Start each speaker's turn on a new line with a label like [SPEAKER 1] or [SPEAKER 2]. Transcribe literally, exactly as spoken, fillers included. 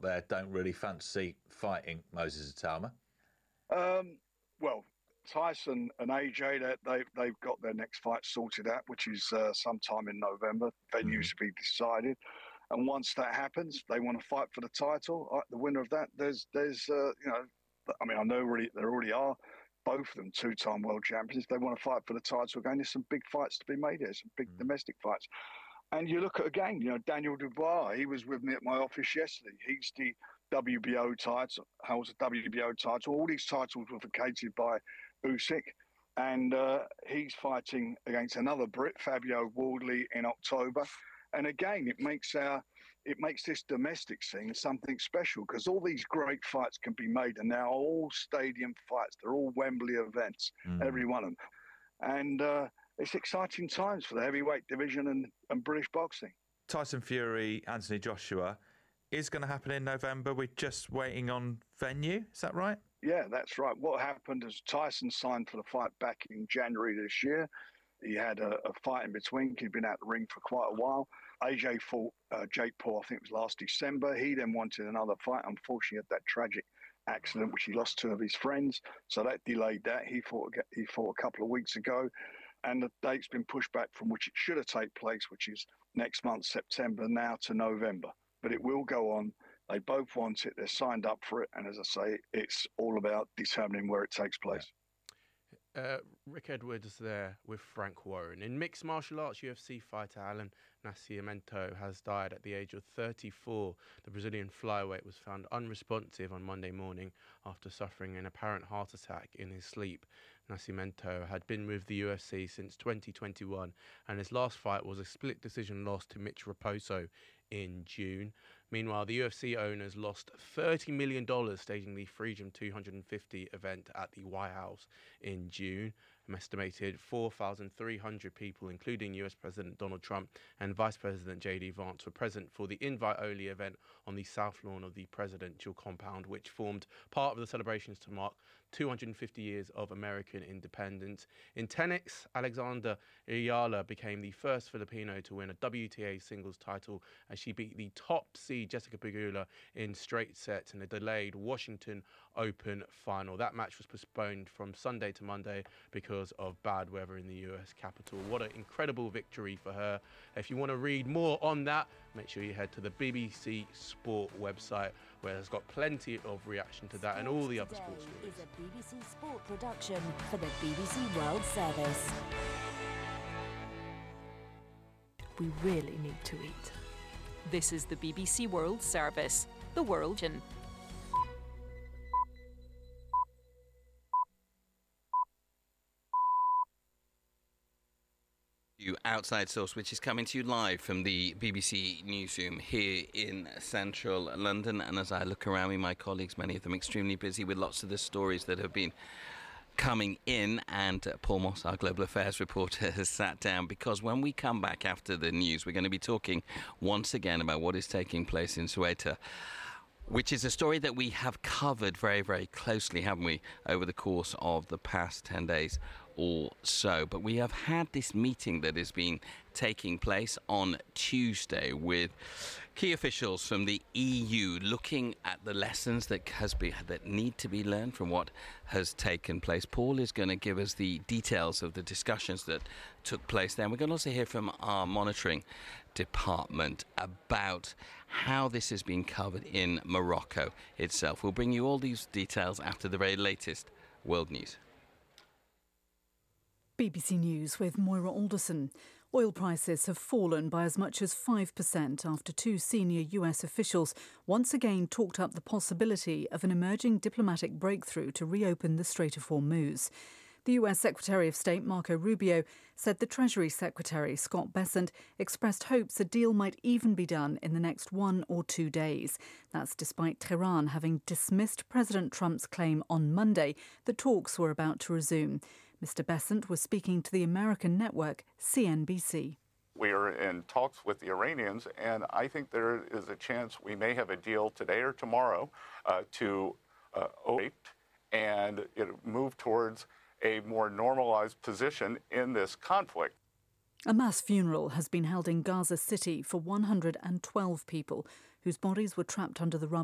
[SPEAKER 1] there don't really fancy fighting Moses Itauma?
[SPEAKER 2] Um, well, Tyson and A J, they, they've got their next fight sorted out, which is uh, sometime in November. Venues to be decided. And once that happens, they want to fight for the title. Uh, the winner of that, there's, there's, uh, you know, I mean, I know really there already are both of them two-time world champions. If they want to fight for the title again, there's some big fights to be made here, some big mm. domestic fights. And you look at, again, you know, Daniel Dubois, he was with me at my office yesterday. He's the W B O title, holds a W B O title. All these titles were vacated by Usyk. And uh, he's fighting against another Brit, Fabio Wardley, in October. And again, it makes our, it makes this domestic scene something special because all these great fights can be made, and they're all stadium fights. They're all Wembley events, mm. every one of them. And uh, it's exciting times for the heavyweight division and, and British boxing.
[SPEAKER 3] Tyson Fury, Anthony Joshua is going to happen in November. We're just waiting on venue. Is that right?
[SPEAKER 2] Yeah, that's right. What happened is Tyson signed for the fight back in January this year. He had a, a fight in between. He'd been out the ring for quite a while. A J fought uh, Jake Paul, I think it was last December. He then wanted another fight. Unfortunately, had that tragic accident, which he lost two of his friends. So that delayed that. He fought, he fought a couple of weeks ago. And the date's been pushed back from which it should have taken place, which is next month, September, now to November. But it will go on. They both want it. They're signed up for it. And as I say, it's all about determining where it takes place.
[SPEAKER 4] Yeah. Uh, Rick Edwards there with Frank Warren. In mixed martial arts, U F C fighter Alan Nascimento has died at the age of thirty-four. The Brazilian flyweight was found unresponsive on Monday morning after suffering an apparent heart attack in his sleep. Nascimento had been with the U F C since twenty twenty-one, and his last fight was a split decision loss to Mitch Raposo in June. Meanwhile, the U F C owners lost thirty million dollars staging the Freedom two fifty event at the White House in June. An estimated four thousand three hundred people, including U S President Donald Trump and Vice President J D Vance, were present for the invite-only event on the south lawn of the presidential compound, which formed part of the celebrations to mark two hundred fifty years of American independence. In tennis, Alexandra Ayala became the first Filipino to win a W T A singles title as she beat the top seed Jessica Pegula in straight sets in a delayed Washington Open final. That match was postponed from Sunday to Monday because of bad weather in the U S capital. What an incredible victory for her. If you want to read more on that, make sure you head to the B B C Sport website, where it's got plenty of reaction to that Sports and all the other sports stories.
[SPEAKER 5] Is a B B C Sport production for the B B C World Service.
[SPEAKER 6] We really need to eat. This is the B B C World Service, the world in.
[SPEAKER 7] Outside Source, which is coming to you live from the B B C newsroom here in central London. And as I look around me, my colleagues, many of them extremely busy with lots of the stories that have been coming in, and uh, Paul Moss, our global affairs reporter, has sat down, because when we come back after the news, we're going to be talking once again about what is taking place in Ceuta, which is a story that we have covered very, very closely, haven't we, over the course of the past ten days or so. But we have had this meeting that has been taking place on Tuesday with key officials from the E U, looking at the lessons that has been that need to be learned from what has taken place. Paul is going to give us the details of the discussions that took place there. And we're going to also hear from our monitoring department about how this has been covered in Morocco itself. We'll bring you all these details after the very latest world news.
[SPEAKER 8] B B C News with Moira Alderson. Oil prices have fallen by as much as five percent after two senior U S officials once again talked up the possibility of an emerging diplomatic breakthrough to reopen the Strait of Hormuz. The U S Secretary of State Marco Rubio said the Treasury Secretary Scott Bessent expressed hopes a deal might even be done in the next one or two days. That's despite Tehran having dismissed President Trump's claim on Monday that talks were about to resume. Mister Bessent was speaking to the American network C N B C.
[SPEAKER 9] We are in talks with the Iranians, and I think there is a chance we may have a deal today or tomorrow uh, to uh, and you know, move towards a more normalized position in this conflict.
[SPEAKER 8] A mass funeral has been held in Gaza City for one hundred twelve people whose bodies were trapped under the rubble